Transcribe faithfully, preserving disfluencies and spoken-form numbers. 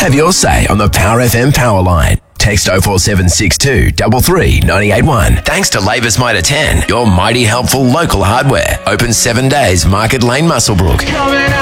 Have your say on the Power F M Power Line. Text oh four seven six two, three three, nine eight one. Thanks to Labour's Mitre ten, your mighty helpful local hardware. Open seven days, Market Lane, Muswellbrook.